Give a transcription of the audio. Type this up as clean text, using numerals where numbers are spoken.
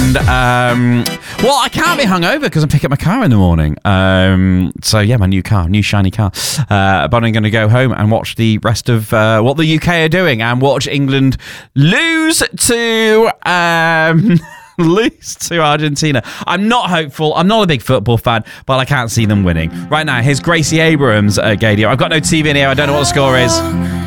And, well, I can't be hungover because I'm picking up my car in the morning. So, yeah, my new car, new shiny car. But I'm going to go home and watch the rest of what the UK are doing and watch England lose to... lose to Argentina. I'm not hopeful. I'm not a big football fan, but I can't see them winning. Right now, here's Gracie Abrams, Gadio. I've got no TV in here. I don't know what the score is.